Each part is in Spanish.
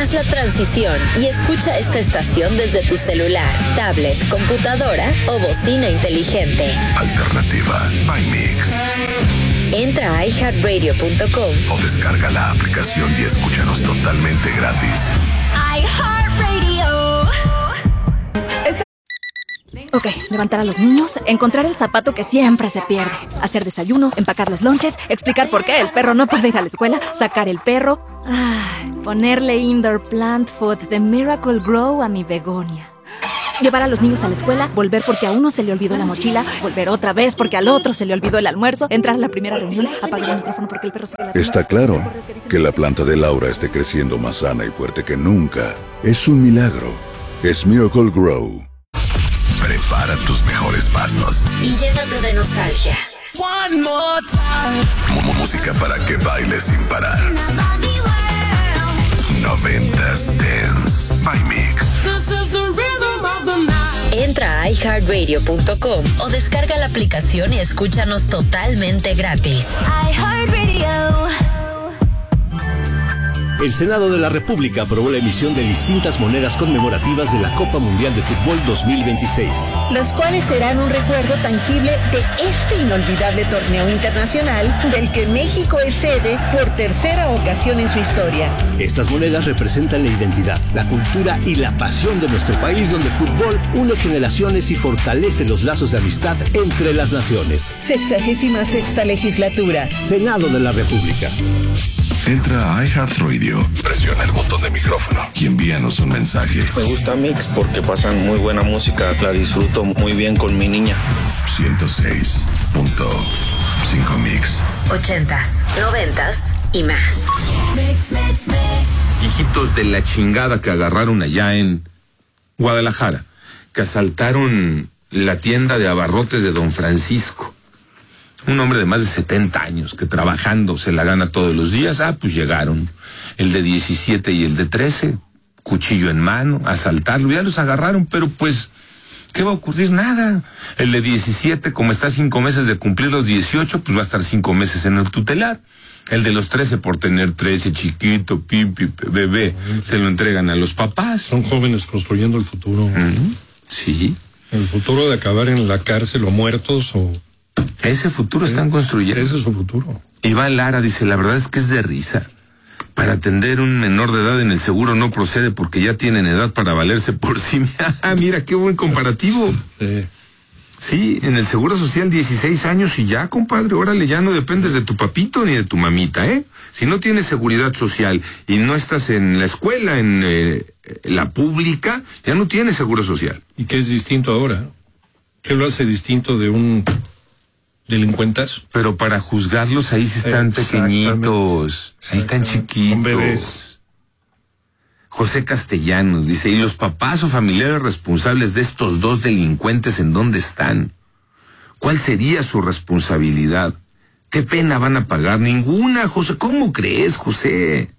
Haz la transición y escucha esta estación desde tu celular, tablet, computadora o bocina inteligente. Alternativa by Mix. Entra a iHeartRadio.com o descarga la aplicación y escúchanos totalmente gratis. iHeartRadio. Ok, levantar a los niños, encontrar el zapato que siempre se pierde, hacer desayuno, empacar los lonches, explicar por qué el perro no puede ir a la escuela, sacar el perro, ponerle indoor plant food de Miracle Grow a mi begonia. Llevar a los niños a la escuela, volver porque a uno se le olvidó la mochila, volver otra vez porque al otro se le olvidó el almuerzo, entrar a la primera reunión, apagar el micrófono porque el perro se... Está claro que la planta de Laura esté creciendo más sana y fuerte que nunca. Es un milagro. Es Miracle Grow. Prepara tus mejores pasos. Y llénate de nostalgia. One more time. Música para que bailes sin parar. 90s Dance by Mix. Entra a iHeartRadio.com o descarga la aplicación y escúchanos totalmente gratis. iHeartRadio. El Senado de la República aprobó la emisión de distintas monedas conmemorativas de la Copa Mundial de Fútbol 2026. Las cuales serán un recuerdo tangible de este inolvidable torneo internacional del que México es sede por tercera ocasión en su historia. Estas monedas representan la identidad, la cultura y la pasión de nuestro país, donde el fútbol une generaciones y fortalece los lazos de amistad entre las naciones. 66ª legislatura. Senado de la República. Entra a iHeartRadio, presiona el botón de micrófono y envíanos un mensaje. Me gusta Mix porque pasan muy buena música, la disfruto muy bien con mi niña. 106.5 Mix. 80s, 90s y más. Hijitos de la chingada que agarraron allá en Guadalajara, que asaltaron la tienda de abarrotes de Don Francisco. Un hombre de más de 70 años que trabajando se la gana todos los días. Pues llegaron el de 17 y el de 13, cuchillo en mano, a asaltarlo. Ya los agarraron, pero pues, ¿qué va a ocurrir? Nada. El de 17, como está 5 meses de cumplir los 18, pues va a estar 5 meses en el tutelar. El de los 13, por tener 13, chiquito, pipi, bebé, se lo entregan a los papás. Son jóvenes construyendo el futuro. Sí. El futuro de acabar en la cárcel o muertos o... Ese futuro están construyendo. Ese es su futuro. Iván Lara dice, la verdad es que es de risa. Para atender un menor de edad en el seguro no procede porque ya tienen edad para valerse por sí. Mira, qué buen comparativo. Sí, en el Seguro Social 16 años y ya, compadre, órale, ya no dependes de tu papito ni de tu mamita, ¿eh? Si no tienes seguridad social y no estás en la escuela, en la pública, ya no tienes Seguro Social. ¿Y qué es distinto ahora? ¿Qué lo hace distinto de un delincuentazo? Pero para juzgarlos ahí sí están pequeñitos, ahí están chiquitos. Son bebés. José Castellanos dice, ¿y los papás o familiares responsables de estos dos delincuentes en dónde están? ¿Cuál sería su responsabilidad? ¿Qué pena van a pagar? Ninguna, José. ¿Cómo crees, José?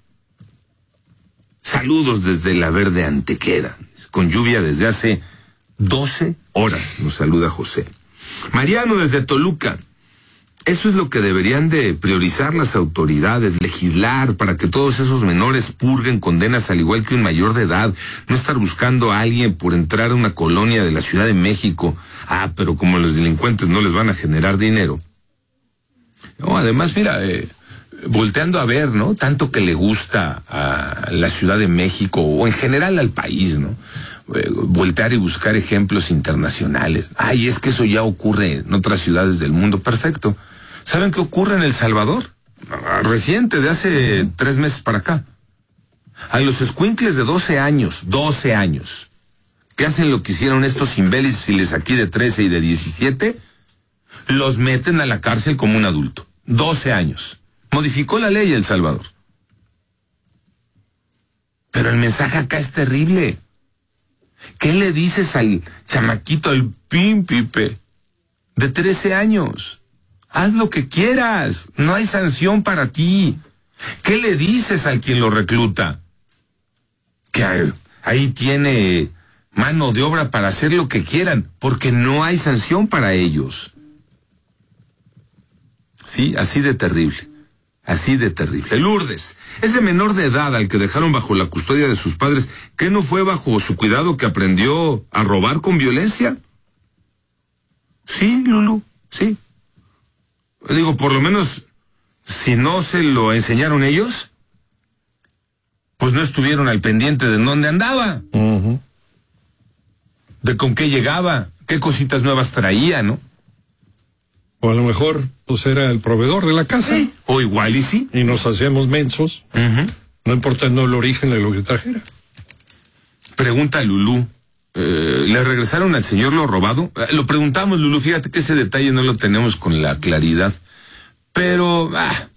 Saludos desde La Verde Antequera, con lluvia desde hace 12 horas, nos saluda José. Mariano desde Toluca. Eso es lo que deberían de priorizar las autoridades, legislar para que todos esos menores purguen condenas al igual que un mayor de edad, no estar buscando a alguien por entrar a una colonia de la Ciudad de México. Pero como los delincuentes no les van a generar dinero. No, además, mira, volteando a ver, ¿no? Tanto que le gusta a la Ciudad de México o en general al país, ¿no? Voltear y buscar ejemplos internacionales. Es que eso ya ocurre en otras ciudades del mundo. Perfecto. ¿Saben qué ocurre en El Salvador? Reciente, de hace 3 meses para acá. A los escuincles de 12 años, que hacen lo que hicieron estos imbéciles aquí de 13 y de 17, los meten a la cárcel como un adulto. 12 años. Modificó la ley El Salvador. Pero el mensaje acá es terrible. ¿Qué le dices al chamaquito, al pimpipe de 13 años? Haz lo que quieras, no hay sanción para ti. ¿Qué le dices al quien lo recluta? Que ahí tiene mano de obra para hacer lo que quieran, porque no hay sanción para ellos. Sí, así de terrible. Así de terrible. Lourdes, ese menor de edad al que dejaron bajo la custodia de sus padres, ¿qué no fue bajo su cuidado que aprendió a robar con violencia? Sí, Lulú, sí. Digo, por lo menos, si no se lo enseñaron ellos, pues no estuvieron al pendiente de dónde andaba. De con qué llegaba, qué cositas nuevas traía, ¿no? O a lo mejor, pues era el proveedor de la casa. Sí. O igual y sí. Y nos hacíamos mensos, no importando el origen de lo que trajera. Pregunta a Lulú, ¿le regresaron al señor lo robado? Lo preguntamos, Lulú, fíjate que ese detalle no lo tenemos con la claridad. Pero,